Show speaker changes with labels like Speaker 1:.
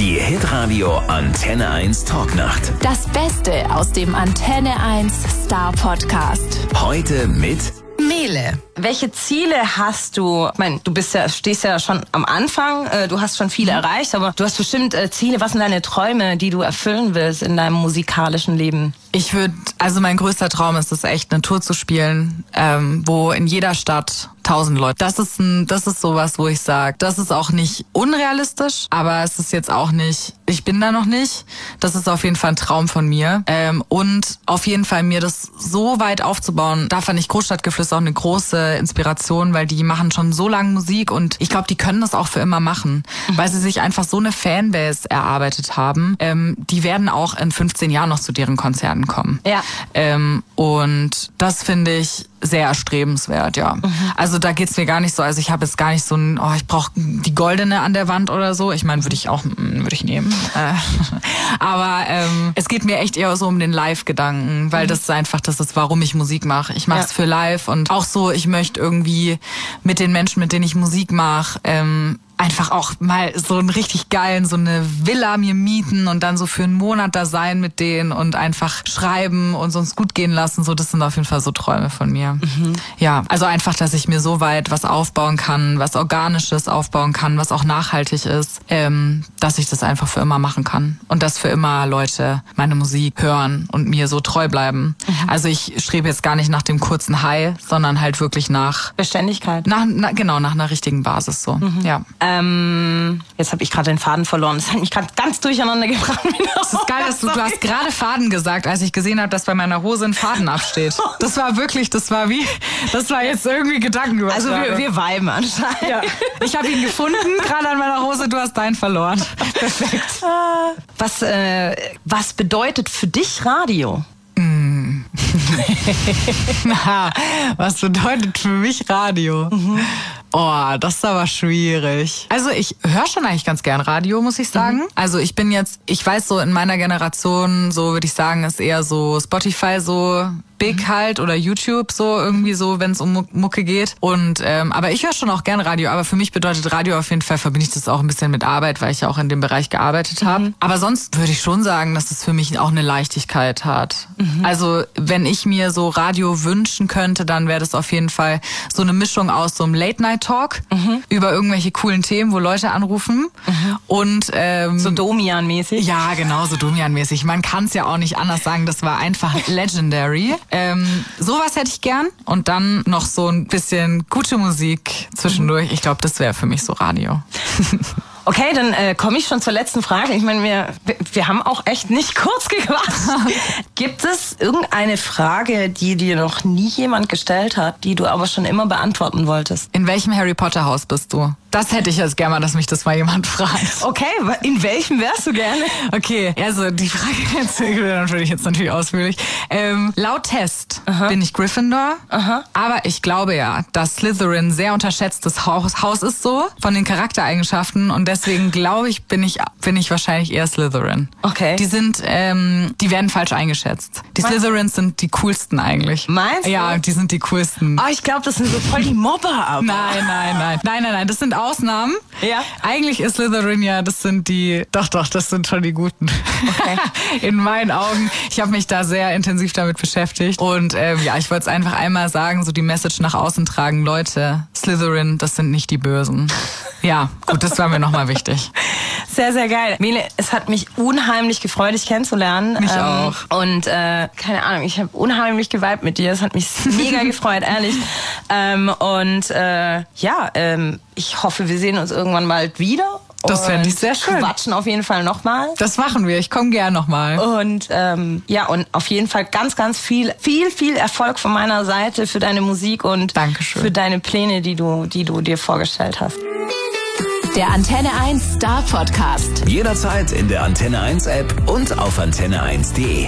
Speaker 1: Die Hitradio Antenne 1 Talknacht.
Speaker 2: Das Beste aus dem Antenne 1 Star Podcast.
Speaker 1: Heute mit
Speaker 3: Mele. Welche Ziele hast du? Ich meine, stehst ja schon am Anfang, du hast schon viele erreicht, aber du hast bestimmt Ziele. Was sind deine Träume, die du erfüllen willst in deinem musikalischen Leben?
Speaker 4: Mein größter Traum ist es echt, eine Tour zu spielen, wo in jeder Stadt 1000 Leute. Das ist sowas, wo ich sage, das ist auch nicht unrealistisch, aber es ist jetzt auch nicht, ich bin da noch nicht. Das ist auf jeden Fall ein Traum von mir. Und auf jeden Fall mir das so weit aufzubauen, da fand ich Großstadtgeflüster auch eine große Inspiration, weil die machen schon so lange Musik und ich glaube, die können das auch für immer machen, weil sie sich einfach so eine Fanbase erarbeitet haben. Die werden auch in 15 Jahren noch zu deren Konzerten kommen.
Speaker 3: Ja.
Speaker 4: Und das finde ich sehr erstrebenswert, ja. Also da geht's mir gar nicht so, also ich habe jetzt gar nicht so ein, ich brauche die goldene an der Wand oder so. Ich meine, würde ich nehmen. Aber es geht mir echt eher so um den Live-Gedanken, weil das ist, warum ich Musik mache. Ich mache es für live und auch so, ich möchte irgendwie mit den Menschen, mit denen ich Musik mache, einfach auch mal so einen richtig geilen, so eine Villa mir mieten und dann so für einen Monat da sein mit denen und einfach schreiben und uns gut gehen lassen. So, das sind auf jeden Fall so Träume von mir. Ja, also einfach, dass ich mir so weit was aufbauen kann, was Organisches aufbauen kann, was auch nachhaltig ist, dass ich das einfach für immer machen kann. Und dass für immer Leute meine Musik hören und mir so treu bleiben. Also ich strebe jetzt gar nicht nach dem kurzen High, sondern halt wirklich nach
Speaker 3: Beständigkeit.
Speaker 4: Nach einer richtigen Basis so. Ja.
Speaker 3: Jetzt habe ich gerade den Faden verloren. Das hat mich gerade ganz durcheinander gebracht.
Speaker 4: Das ist geil, dass du hast gerade Faden gesagt, als ich gesehen habe, dass bei meiner Hose ein Faden absteht. Das war jetzt irgendwie Gedankenübertragung.
Speaker 3: Also wir viben anscheinend.
Speaker 4: Ja. Ich habe ihn gefunden, gerade an meiner Hose, du hast deinen verloren.
Speaker 3: Perfekt. Was bedeutet für dich Radio?
Speaker 4: Was bedeutet für mich Radio? Oh, das ist aber schwierig. Also ich höre schon eigentlich ganz gern Radio, muss ich sagen. Also ich weiß so in meiner Generation, so würde ich sagen, ist eher so Spotify so big halt oder YouTube so irgendwie so, wenn es um Mucke geht. Und aber ich höre schon auch gern Radio. Aber für mich bedeutet Radio auf jeden Fall, verbinde ich das auch ein bisschen mit Arbeit, weil ich ja auch in dem Bereich gearbeitet habe. Aber sonst würde ich schon sagen, dass es für mich auch eine Leichtigkeit hat. Also wenn ich mir so Radio wünschen könnte, dann wäre das auf jeden Fall so eine Mischung aus so einem Late-Night-Talk über irgendwelche coolen Themen, wo Leute anrufen. Und
Speaker 3: so Domian-mäßig.
Speaker 4: Ja, genau, so Domian-mäßig. Man kann es ja auch nicht anders sagen, das war einfach legendary. Sowas hätte ich gern. Und dann noch so ein bisschen gute Musik zwischendurch. Ich glaube, das wäre für mich so Radio.
Speaker 3: Okay, dann komme ich schon zur letzten Frage. Ich meine, wir haben auch echt nicht kurz gequatscht. Gibt es irgendeine Frage, die dir noch nie jemand gestellt hat, die du aber schon immer beantworten wolltest?
Speaker 4: In welchem Harry Potter Haus bist du? Das hätte ich jetzt gerne mal, dass mich das mal jemand fragt.
Speaker 3: Okay, in welchem wärst du gerne?
Speaker 4: Okay, also die Frage jetzt natürlich ausführlich. Laut Test bin ich Gryffindor, aber ich glaube ja, dass Slytherin sehr unterschätztes Haus ist so von den Charaktereigenschaften und deswegen glaube ich, bin ich wahrscheinlich eher Slytherin.
Speaker 3: Okay.
Speaker 4: Die werden falsch eingeschätzt. Die Slytherins sind die coolsten eigentlich.
Speaker 3: Meinst du?
Speaker 4: Ja, die sind die coolsten.
Speaker 3: Oh, ich glaube, das sind so voll die Mobber aber.
Speaker 4: Nein, das sind Ausnahmen.
Speaker 3: Ja.
Speaker 4: Eigentlich ist Slytherin ja, das sind schon die Guten.
Speaker 3: Okay.
Speaker 4: In meinen Augen. Ich habe mich da sehr intensiv damit beschäftigt. Und ich wollte es einfach einmal sagen, so die Message nach außen tragen. Leute, Slytherin, das sind nicht die Bösen. Ja, gut, das war mir nochmal wichtig.
Speaker 3: Sehr, sehr geil. Mele, es hat mich unheimlich gefreut, dich kennenzulernen.
Speaker 4: Mich auch.
Speaker 3: Und keine Ahnung, ich habe unheimlich geweibt mit dir. Es hat mich mega gefreut, ehrlich. Ich hoffe, wir sehen uns irgendwann bald wieder.
Speaker 4: Das fände ich sehr schön.
Speaker 3: Quatschen auf jeden Fall nochmal.
Speaker 4: Das machen wir. Ich komme gern nochmal.
Speaker 3: Und und auf jeden Fall ganz, ganz viel Erfolg von meiner Seite für deine Musik und
Speaker 4: Dankeschön.
Speaker 3: Für deine Pläne, die du dir vorgestellt hast.
Speaker 2: Der Antenne 1 Star Podcast.
Speaker 1: jederzeit in der Antenne 1 App und auf antenne1.de.